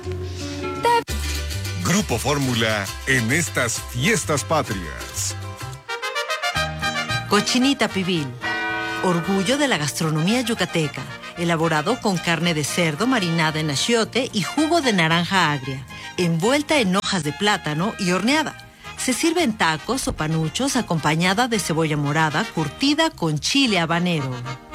Grupo Fórmula en estas fiestas patrias. Cochinita pibil, orgullo de la gastronomía yucateca, elaborado con carne de cerdo marinada en achiote y jugo de naranja agria, envuelta en hojas de plátano y horneada. Se sirve en tacos o panuchos acompañada de cebolla morada curtida con chile habanero.